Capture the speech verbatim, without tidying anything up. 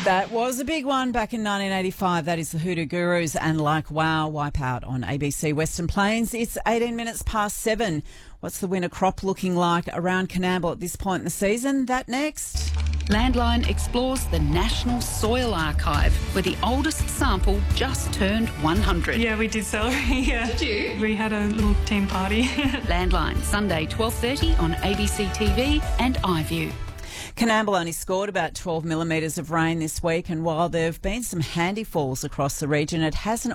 That was a big one back in nineteen eighty-five. That is the Hoodoo Gurus and Like Wow Wipeout on A B C Western Plains. It's eighteen minutes past seven. What's the winter crop looking like around Coonamble at this point in the season? That next. Landline explores the National Soil Archive, where the oldest sample just turned one hundred. Yeah, we did celebrate. Yeah. Did you? We had a little team party. Landline, Sunday twelve thirty on A B C T V and iView. Coonamble only scored about twelve millimetres of rain this week, and while there have been some handy falls across the region, it hasn't